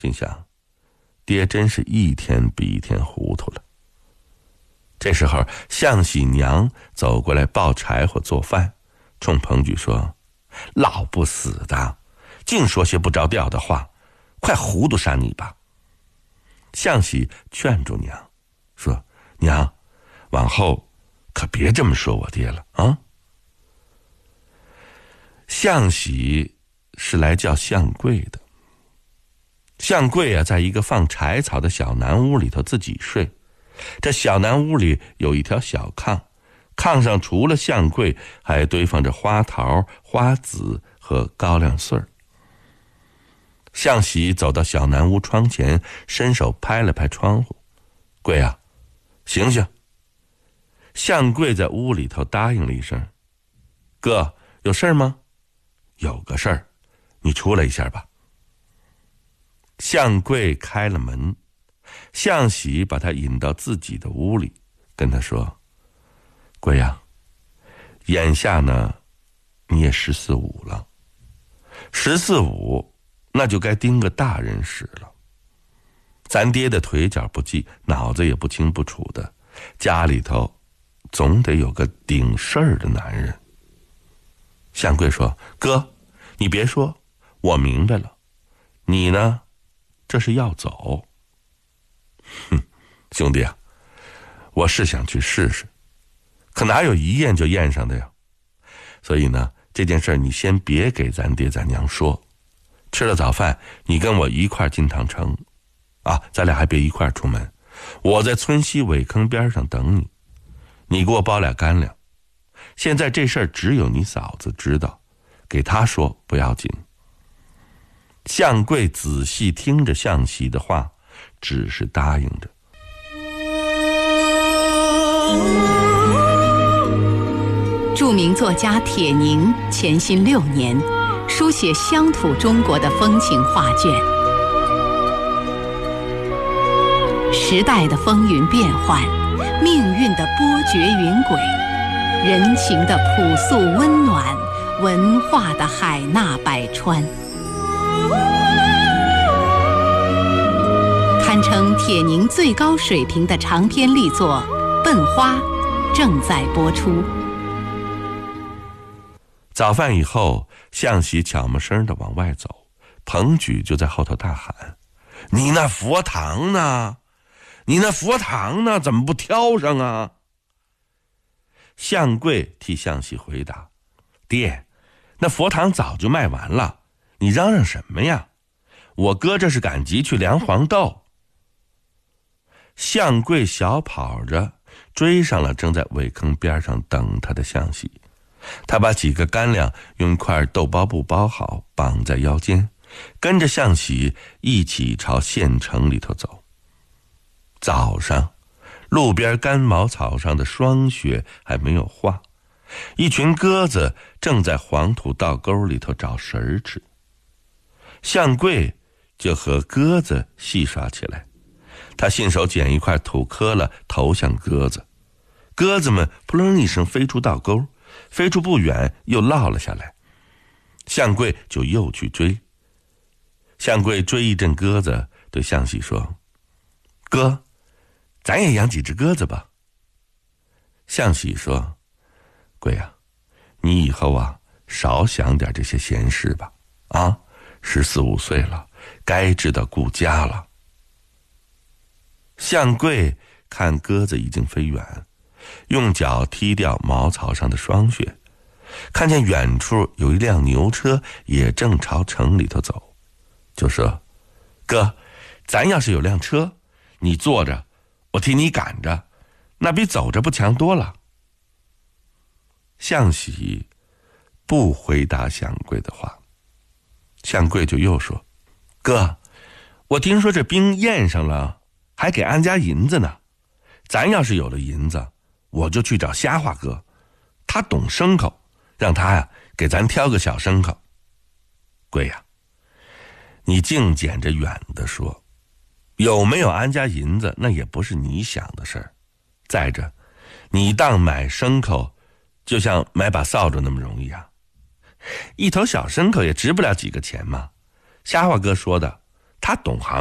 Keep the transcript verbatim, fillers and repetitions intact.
心想，爹真是一天比一天糊涂了。这时候向喜娘走过来抱柴火做饭，冲彭举说：老不死的，净说些不着调的话，快糊涂杀你吧。向喜劝住娘说：娘，往后可别这么说我爹了啊。向喜是来叫向贵的。向贵啊，在一个放柴草的小南屋里头自己睡。这小南屋里有一条小炕，炕上除了向贵，还堆放着花桃、花籽和高粱穗儿。向喜走到小南屋窗前，伸手拍了拍窗户：贵啊，醒醒。向贵在屋里头答应了一声：哥，有事儿吗？有个事儿，你出来一下吧。向贵开了门，向喜把他引到自己的屋里，跟他说：贵呀，眼下呢，你也十四五了，十四五那就该盯个大人使了。咱爹的腿脚不济，脑子也不清不楚的，家里头总得有个顶事儿的男人。向贵说：哥，你别说，我明白了，你呢，这是要走。哼，兄弟啊，我是想去试试，可哪有一验就验上的呀？所以呢，这件事你先别给咱爹咱娘说。吃了早饭，你跟我一块进趟城啊，咱俩还别一块出门，我在村西苇坑边上等你，你给我包俩干粮。现在这事儿只有你嫂子知道，给她说不要紧。向贵仔细听着向喜的话，只是答应着。 著名作家铁凝潜心六年，书写乡土中国的风情画卷。时代的风云变幻，命运的波谲云轨，人情的朴素温暖，文化的海纳百川，堪称铁凝最高水平的长篇力作《笨花》正在播出。 早饭以后，向喜悄没声地往外走，彭举就在后头大喊：你那佛堂呢？你那佛堂呢？怎么不挑上啊？向贵替向喜回答：爹，那佛堂早就卖完了，你嚷嚷什么呀？我哥这是赶集去量黄豆。向贵小跑着追上了正在苇坑边上等他的向喜，他把几个干粮用一块豆包布包好，绑在腰间，跟着向喜一起朝县城里头走。早上，路边干茅草上的霜雪还没有化，一群鸽子正在黄土稻沟里头找食儿吃。向贵就和鸽子戏耍起来，他信手捡一块土坷了投向鸽子，鸽子们扑棱一声飞出稻沟，飞出不远又落了下来。向贵就又去追。向贵追一阵鸽子，对向喜说：哥，咱也养几只鸽子吧。向喜说：贵啊，你以后啊少想点这些闲事吧，啊，十四五岁了，该知道顾家了。向贵看鸽子已经飞远，用脚踢掉茅草上的霜雪，看见远处有一辆牛车也正朝城里头走，就说：哥，咱要是有辆车，你坐着，我替你赶着，那比走着不强多了。向喜不回答向贵的话，向贵就又说：哥，我听说这兵验上了，还给安家银子呢，咱要是有了银子，我就去找瞎话哥，他懂牲口，让他呀给咱挑个小牲口。贵呀，你净捡着远的说，有没有安家银子那也不是你想的事儿。再者，你当买牲口就像买把扫帚那么容易啊？一头小牲口也值不了几个钱嘛。瞎话哥说的， 他懂行。